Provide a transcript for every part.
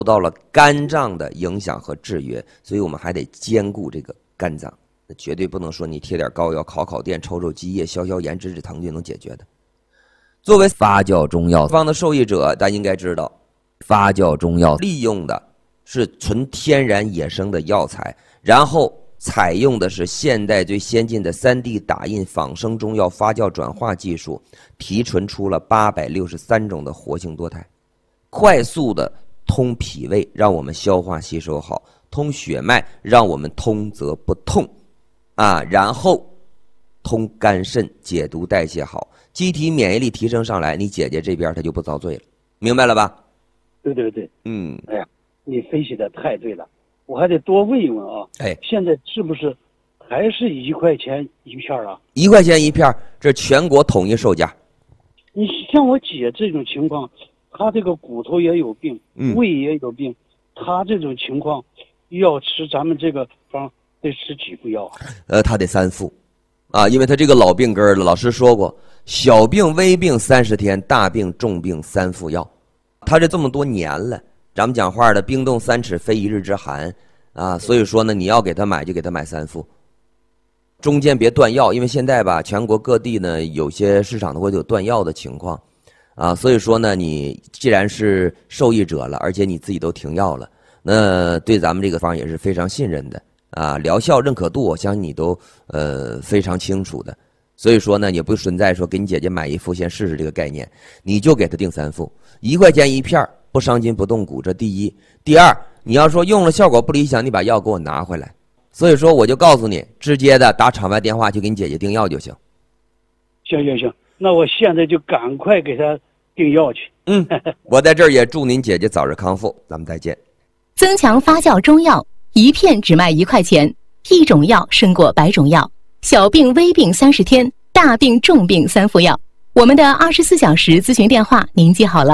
到了肝脏的影响和制约，所以我们还得兼顾这个肝脏，绝对不能说你贴点膏药、烤电、抽积液、消炎、止疼就能解决的。作为发酵中药方的受益者，大家应该知道，发酵中药利用的是纯天然野生的药材，然后采用的是现代最先进的 3D 打印仿生中药发酵转化技术，提纯出了863种的活性多肽，快速的通脾胃，让我们消化吸收好；通血脉，让我们通则不痛，然后通肝肾，解毒代谢好，机体免疫力提升上来，你姐姐这边她就不遭罪了，明白了吧？ 对，哎呀，你分析的太对了，我还得多问一问啊。现在是不是还是1块钱一片啊？1 块钱一片，这全国统一售价。 你像我姐这种情况，她这个骨头也有病，胃也有病，她这种情况要吃咱们这个方得吃几副药啊？ 她得3副因为她这个老病根了，老师说过，小病微病30天，大病重病3副药。她这么多年了，咱们讲话的冰冻3尺非一日之寒所以说呢，你要给她买就给她买3副，中间别断药，因为现在吧，全国各地呢有些市场都会有断药的情况所以说呢，你既然是受益者了，而且你自己都停药了，那对咱们这个方也是非常信任的疗效认可度，我相信你都非常清楚的。所以说呢，也不存在说给你姐姐买1副先试试这个概念，你就给她订3副，1块钱一片，不伤筋不动骨，这第一。第二，你要说用了效果不理想，你把药给我拿回来。所以说我就告诉你，直接的打场外电话去给你姐姐订药就行。 行，那我现在就赶快给她订药去。 我在这儿也祝您姐姐早日康复，咱们再见。 增强发酵中药，一片只卖1块钱，一种药胜过100种药。小病微病30天，大病重病3副药。我们的24小时咨询电话您记好了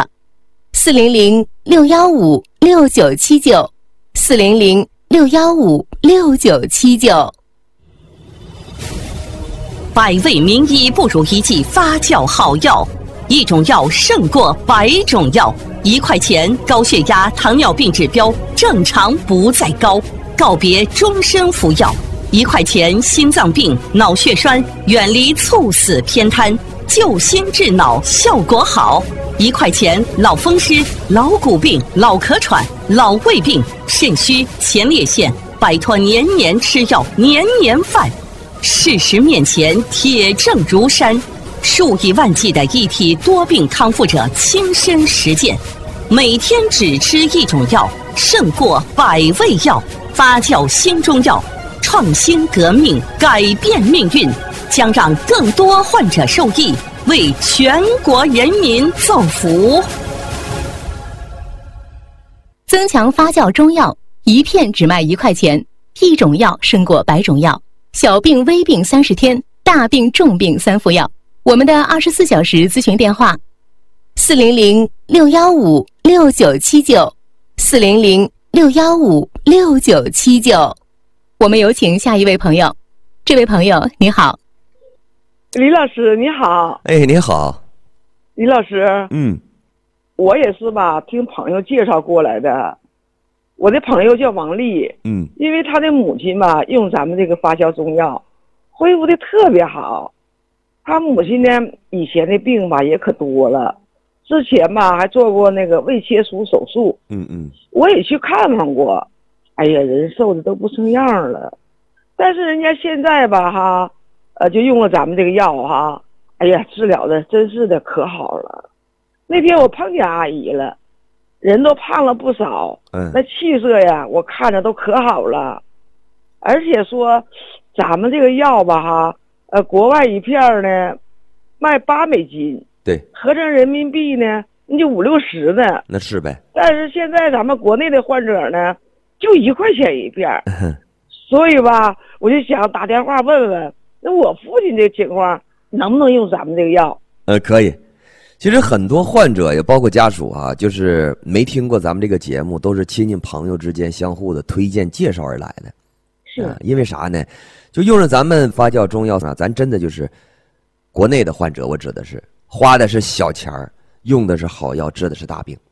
，400-615-6979，400-615-6979。 百味名医不如一剂发酵好药，一种药胜过100种药。1块钱，高血压、糖尿病指标正常不再高，告别终身服药。1块钱，心脏病、脑血栓远离猝死偏瘫，救心治脑效果好。1块钱，老风湿、老骨病、老咳喘、老胃病、肾虚、前列腺，摆脱年年吃药、年年犯。事实面前，铁证如山，数以万计的一体多病康复者亲身实践，每天只吃一种药，胜过100味药。发酵新中药，创新革命，改变命运，将让更多患者受益，为全国人民造福。 增强发酵中药，一片只卖1块钱，一种药胜过100种药。小病微病30天，大病重病3副药。我们的24小时咨询电话：400-615-6979，400-615-6979。我们有请下一位朋友。这位朋友你好。 李老师你好。 你好。 李老师，我也是吧，听朋友介绍过来的。我的朋友叫王丽，因为他的母亲吧用咱们这个发酵中药，恢复的特别好。他母亲呢以前的病吧也可多了，之前吧还做过那个胃切除手术，我也去看望过，哎呀，人瘦的都不成样了。但是人家现在吧就用了咱们这个药哎呀，治疗的真是的可好了。那天我碰见阿姨了，人都胖了不少，那气色呀我看着都可好了。而且说咱们这个药吧国外一片呢卖8美金， 对， 合成人民币呢那就50-60呢。 那是呗。 但是现在咱们国内的患者呢就1块钱一片，所以吧我就想打电话问问，那我父亲这情况能不能用咱们这个药？ 可以。其实很多患者也包括家属就是没听过咱们这个节目，都是亲戚朋友之间相互的推荐介绍而来的。 是因为啥呢？就用上咱们发酵中药咱真的就是国内的患者，我指的是花的是小钱儿，用的是好药，治的是大病。